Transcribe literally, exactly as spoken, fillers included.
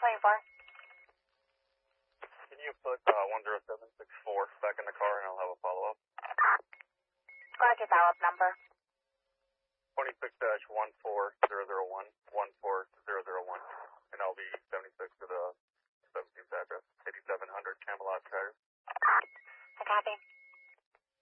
twenty-four. Can you put uh, one zero seven six four back in the car and I'll have a follow-up? Roger, follow-up number. twenty-six dash one four zero zero one, one four zero zero one. And I'll be seventy-six to the seventeenth address, eighty-seven hundred Camelot Tires. I copy.